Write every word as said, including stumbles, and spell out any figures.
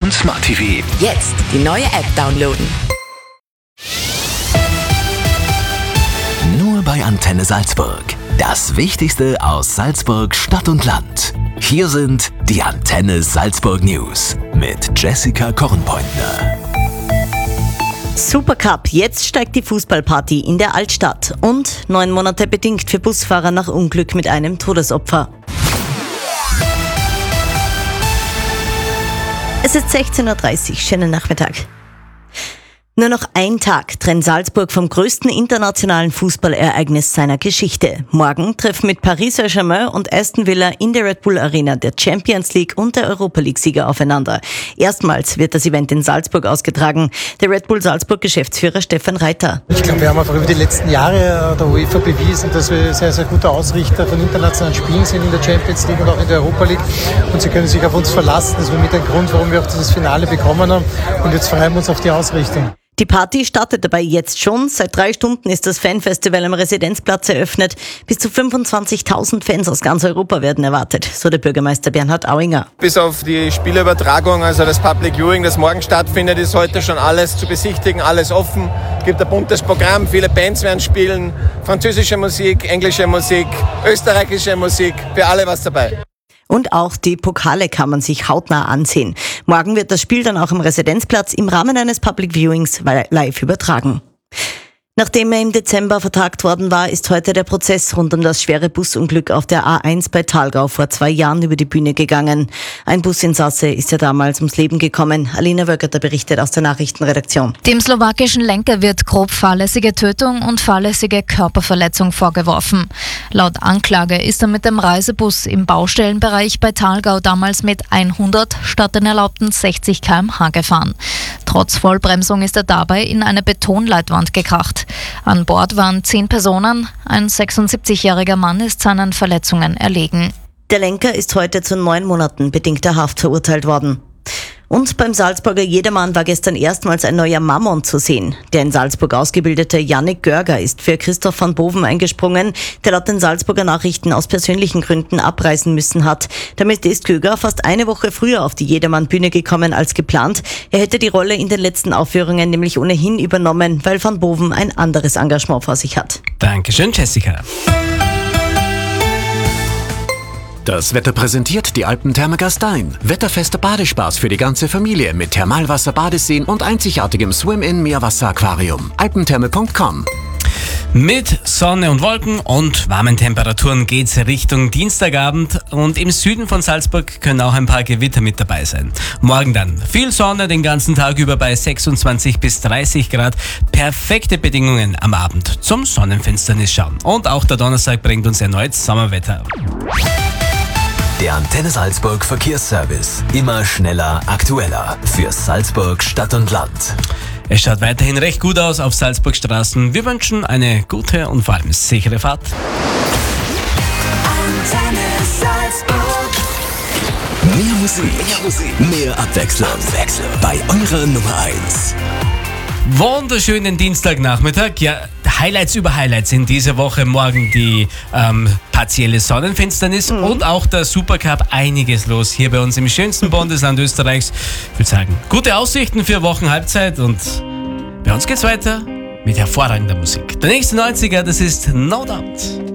und Smart T V. Jetzt die neue App downloaden. Nur bei Antenne Salzburg. Das Wichtigste aus Salzburg, Stadt und Land. Hier sind die Antenne Salzburg News mit Jessica Kornpointner. Supercup, jetzt steigt die Fußballparty in der Altstadt. Und neun Monate bedingt für Busfahrer nach Unglück mit einem Todesopfer. Es ist sechzehn Uhr dreißig, schönen Nachmittag. Nur noch ein Tag trennt Salzburg vom größten internationalen Fußballereignis seiner Geschichte. Morgen treffen mit Paris Saint-Germain und Aston Villa in der Red Bull Arena der Champions League und der Europa League-Sieger aufeinander. Erstmals wird das Event in Salzburg ausgetragen. Der Red Bull Salzburg-Geschäftsführer Stefan Reiter. Ich glaube, wir haben einfach über die letzten Jahre der UEFA bewiesen, dass wir sehr, sehr gute Ausrichter von internationalen Spielen sind in der Champions League und auch in der Europa League. Und sie können sich auf uns verlassen. Das war mit ein Grund, warum wir auch dieses Finale bekommen haben. Und jetzt freuen wir uns auf die Ausrichtung. Die Party startet dabei jetzt schon. Seit drei Stunden ist das Fanfestival am Residenzplatz eröffnet. Bis zu fünfundzwanzigtausend Fans aus ganz Europa werden erwartet, so der Bürgermeister Bernhard Auinger. Bis auf die Spielübertragung, also das Public Viewing, das morgen stattfindet, ist heute schon alles zu besichtigen, alles offen. Es gibt ein buntes Programm, viele Bands werden spielen, französische Musik, englische Musik, österreichische Musik, für alle was dabei. Und auch die Pokale kann man sich hautnah ansehen. Morgen wird das Spiel dann auch am Residenzplatz im Rahmen eines Public Viewings live übertragen. Nachdem er im Dezember vertagt worden war, ist heute der Prozess rund um das schwere Busunglück auf der A eins bei Thalgau vor zwei Jahren über die Bühne gegangen. Ein Businsasse ist ja damals ums Leben gekommen. Alina Wöckerter berichtet aus der Nachrichtenredaktion. Dem slowakischen Lenker wird grob fahrlässige Tötung und fahrlässige Körperverletzung vorgeworfen. Laut Anklage ist er mit dem Reisebus im Baustellenbereich bei Thalgau damals mit hundert statt den erlaubten sechzig Kilometer pro Stunde gefahren. Trotz Vollbremsung ist er dabei in eine Betonleitwand gekracht. An Bord waren zehn Personen. Ein sechsundsiebzigjähriger Mann ist seinen Verletzungen erlegen. Der Lenker ist heute zu neun Monaten bedingter Haft verurteilt worden. Und beim Salzburger Jedermann war gestern erstmals ein neuer Mammon zu sehen. Der in Salzburg ausgebildete Yannick Görger ist für Christoph van Boven eingesprungen, der laut den Salzburger Nachrichten aus persönlichen Gründen abreisen müssen hat. Damit ist Görger fast eine Woche früher auf die Jedermann-Bühne gekommen als geplant. Er hätte die Rolle in den letzten Aufführungen nämlich ohnehin übernommen, weil van Boven ein anderes Engagement vor sich hat. Dankeschön, Jessica. Das Wetter präsentiert die Alpentherme Gastein. Wetterfester Badespaß für die ganze Familie mit Thermalwasser, Badeseen und einzigartigem Swim-In-Meerwasser-Aquarium. alpentherme punkt com. Mit Sonne und Wolken und warmen Temperaturen geht's Richtung Dienstagabend und im Süden von Salzburg können auch ein paar Gewitter mit dabei sein. Morgen dann viel Sonne den ganzen Tag über bei sechsundzwanzig bis dreißig Grad. Perfekte Bedingungen am Abend zum Sonnenfinsternis schauen. Und auch der Donnerstag bringt uns erneut Sommerwetter. Der Antenne Salzburg Verkehrsservice. Immer schneller, aktueller. Für Salzburg, Stadt und Land. Es schaut weiterhin recht gut aus auf Salzburg Straßen. Wir wünschen eine gute und vor allem sichere Fahrt. Antenne Salzburg. Mehr Musik, mehr Musik, mehr Abwechslung. Abwechslung. Bei eurer Nummer eins. Wunderschönen Dienstagnachmittag. Ja, Highlights über Highlights in dieser Woche. Morgen die ähm, partielle Sonnenfinsternis mhm. und auch der Supercup. Einiges los hier bei uns im schönsten Bundesland Österreichs. Ich würde sagen, gute Aussichten für Wochenhalbzeit und bei uns geht's weiter mit hervorragender Musik. Der nächste neunziger, das ist No Doubt.